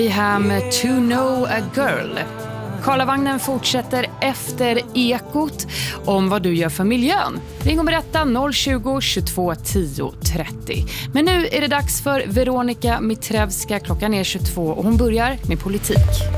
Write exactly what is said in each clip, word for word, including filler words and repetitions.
Vi här med To Know a Girl. Karlavagnen fortsätter efter Ekot om vad du gör för miljön. Ring och berätta noll tjugo, tjugotvå, tio, trettio. Men nu är det dags för Veronica Mitrevska. Klockan är tjugotvå och hon börjar med politik.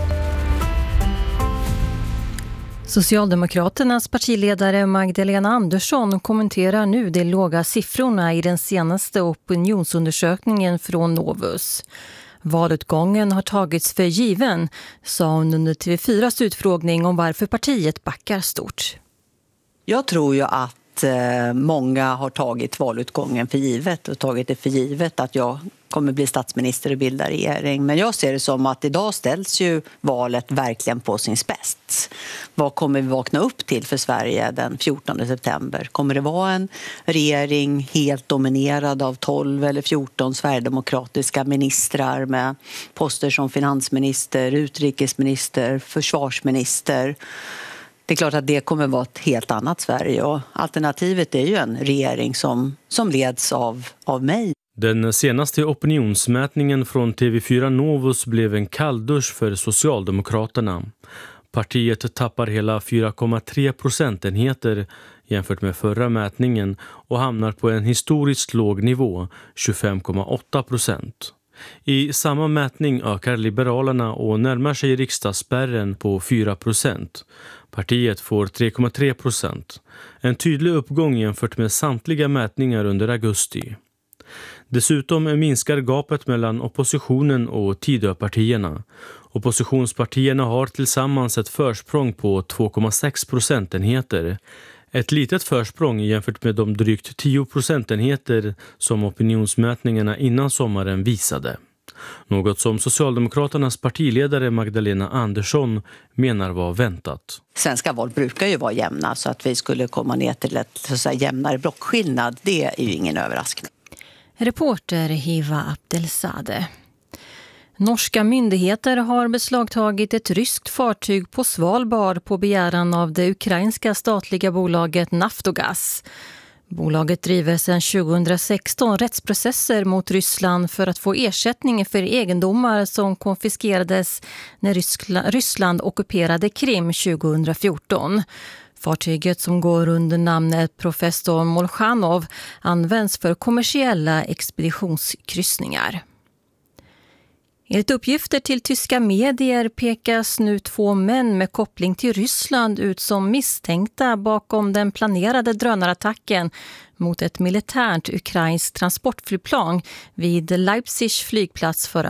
Socialdemokraternas partiledare Magdalena Andersson kommenterar nu de låga siffrorna i den senaste opinionsundersökningen från Novus. Valutgången har tagits för given, sa hon under T V fyras utfrågning om varför partiet backar stort. Jag tror ju att eh, många har tagit valutgången för givet och tagit det för givet att jag kommer bli statsminister och bilda regering. Men jag ser det som att idag ställs ju valet verkligen på sin spets. Vad kommer vi vakna upp till för Sverige den fjortonde september? Kommer det vara en regering helt dominerad av tolv eller fjorton sverigedemokratiska ministrar med poster som finansminister, utrikesminister, försvarsminister? Det är klart att det kommer vara ett helt annat Sverige och alternativet är ju en regering som, som leds av, av mig. Den senaste opinionsmätningen från T V fyra Novus blev en kalldusch för Socialdemokraterna. Partiet tappar hela fyra komma tre procentenheter jämfört med förra mätningen och hamnar på en historiskt låg nivå, tjugofem komma åtta procent. I samma mätning ökar Liberalerna och närmar sig riksdagsspärren på fyra procent. Partiet får tre komma tre procent. En tydlig uppgång jämfört med samtliga mätningar under augusti. Dessutom minskar gapet mellan oppositionen och Tidöpartierna. Oppositionspartierna har tillsammans ett försprång på två komma sex procentenheter. Ett litet försprång jämfört med de drygt tio procentenheter som opinionsmätningarna innan sommaren visade. Något som Socialdemokraternas partiledare Magdalena Andersson menar var väntat. Svenska val brukar ju vara jämna, så att vi skulle komma ner till ett så att säga, jämnare blockskillnad, det är ju ingen överraskning. Reporter Hiva Abdelzadeh. Norska myndigheter har beslagtagit ett ryskt fartyg på Svalbard på begäran av det ukrainska statliga bolaget Naftogaz. Bolaget driver sedan tjugohundrasexton rättsprocesser mot Ryssland för att få ersättning för egendomar som konfiskerades när Ryssland ockuperade Krim tjugohundrafjorton. Fartyget som går under namnet Professor Molchanov används för kommersiella expeditionskryssningar. Enligt uppgifter till tyska medier pekas nu två män med koppling till Ryssland ut som misstänkta bakom den planerade drönarattacken mot ett militärt ukrainskt transportflygplan vid Leipzigs flygplats förra